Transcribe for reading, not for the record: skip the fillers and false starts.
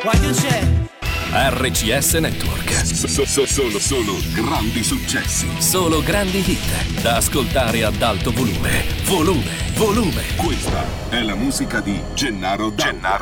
Quando c'è? RCS Network. Solo grandi successi. Solo grandi hit. Da ascoltare ad alto volume. Volume. Questa è la musica di Gennaro Dauda.